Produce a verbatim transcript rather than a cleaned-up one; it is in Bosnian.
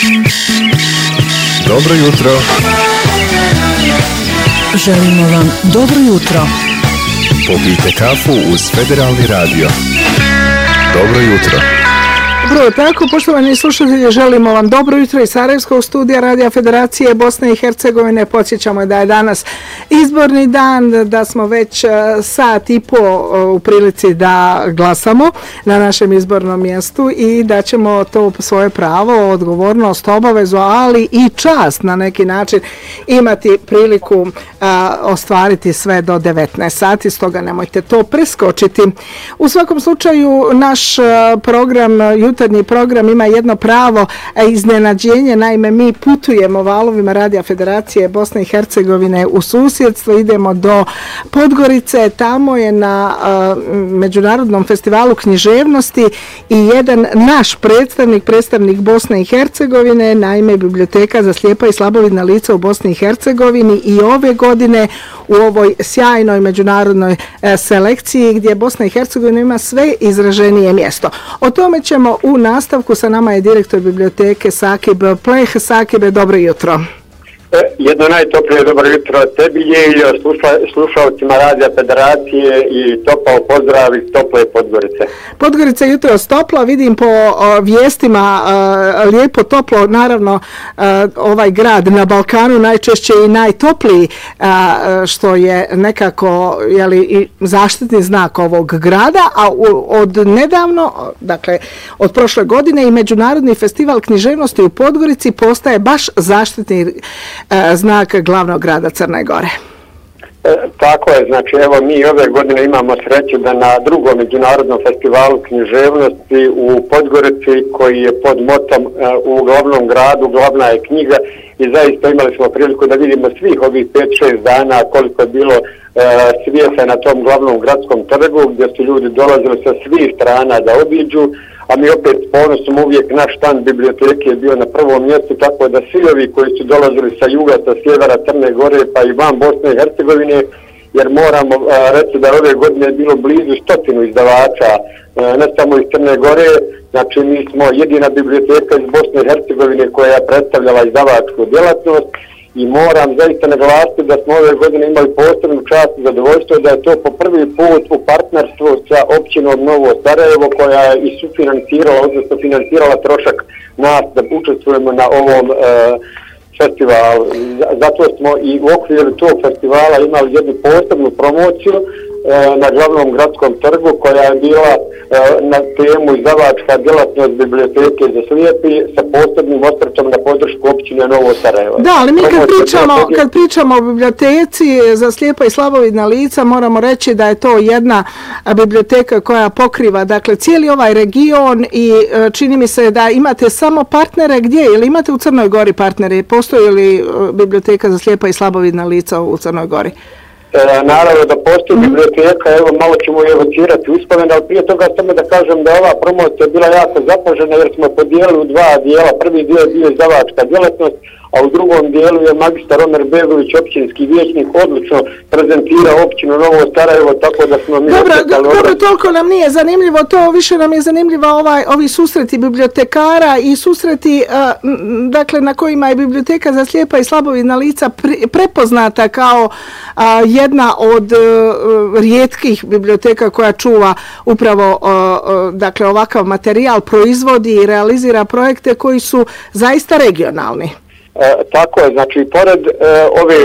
Dobro jutro. Želimo vam dobro jutro. Popijte kafu uz Federalni radio. Dobro jutro. Dobro, tako, poštovani slušatelji, želimo vam dobro jutro iz Sarajevskog studija Radija Federacije Bosne i Hercegovine. Podsjećamo da je danas izborni dan, da smo već sat i po u prilici da glasamo na našem izbornom mjestu i da ćemo to svoje pravo, odgovornost, obavezu, ali i čast na neki način imati priliku a, ostvariti sve do devetnaest sati, stoga nemojte to preskočiti. U svakom slučaju, naš a, program jutarnji program ima jedno pravo iznenađenje, naime mi putujemo valovima Radija Federacije Bosne i Hercegovine u susjedstvo, idemo do Podgorice, tamo je na uh, Međunarodnom festivalu književnosti i jedan naš predstavnik, predstavnik Bosne i Hercegovine, naime Biblioteka za slijepa i slabovidna lica u Bosni i Hercegovini i ove godine u ovoj sjajnoj međunarodnoj uh, selekciji gdje Bosna i Hercegovina ima sve izraženije mjesto. O tome ćemo u nastavku, sa nama je direktor biblioteke Sakib Pleh. Sakibe, dobro jutro. Jedno najtoplije dobro jutro tebi je i sluša, slušalcima Radija Federacije i topao pozdrav iz tople Podgorice. Podgorica jutro stopla, vidim po o, vijestima o, lijepo toplo, naravno o, ovaj grad na Balkanu najčešće i najtopliji, o, što je nekako jeli, i zaštitni znak ovog grada, a u, od nedavno, dakle od prošle godine i Međunarodni festival književnosti u Podgorici postaje baš zaštitni znak glavnog grada Crne Gore. E, tako je, znači evo mi ove godine imamo sreću da na drugom međunarodnom festivalu književnosti u Podgorici, koji je pod motom e, u glavnom gradu, glavna je knjiga, i zaista imali smo priliku da vidimo svih ovih pet šest dana koliko je bilo e, svijeta na tom glavnom gradskom trgu, gdje su ljudi dolazili sa svih strana da obiđu, a mi opet ponosom uvijek naš štand biblioteke je bio na prvom mjestu, tako da svi ovi koji su dolazili sa juga, sa sjevera Crne Gore pa i van Bosne i Hercegovine, jer moramo a, reći da ove godine je bilo blizu stotinu izdavača, a, ne samo iz Crne Gore, znači mi smo jedina biblioteka iz Bosne i Hercegovine koja je predstavljala izdavačku djelatnost. I moram zaista naglasiti da smo ove godine imali posebnu čast i zadovoljstvo da je to po prvi put u partnerstvu sa općinom Novo Sarajevo, koja je i sufinancirala, odnosno financirala trošak nas da učestvujemo na ovom e, festivalu. Zato smo i u okviru tog festivala imali jednu posebnu promociju e, na glavnom gradskom trgu, koja je bila e, na temu izdavačka djelatnost biblioteke za slijepi sa posebnim osvrtom na podršku općine Novo Sarajevo. Da, ali mi kad pričamo, kad pričamo o biblioteci za slijepa i slabovidna lica, moramo reći da je to jedna biblioteka koja pokriva dakle cijeli ovaj region i čini mi se da imate samo partnere gdje, ili imate u Crnoj Gori partnere, postoji li biblioteka za slijepa i slabovidna lica u Crnoj Gori? E, naravno da postoji biblioteka, evo malo ćemo je evocirati uspomen, ali prije toga samo da kažem da ova promocija bila jako zapažena jer smo podijelili u dva dijela. Prvi dio je bio izdavačka djelatnost, a u drugom dijelu je magistar Omer Begović, općinski vijećnik, odlično prezentirao općinu Novo Sarajevo, tako da smo mi... Dobro, dobro, toliko nam nije zanimljivo to, više nam je zanimljiva ovaj, ovi susreti bibliotekara i susreti uh, dakle, na kojima je biblioteka za slijepa i slabovidna lica pre, prepoznata kao uh, jedna od uh, rijetkih biblioteka koja čuva upravo uh, uh, dakle, ovakav materijal, proizvodi i realizira projekte koji su zaista regionalni. E, tako je, znači pored e, ove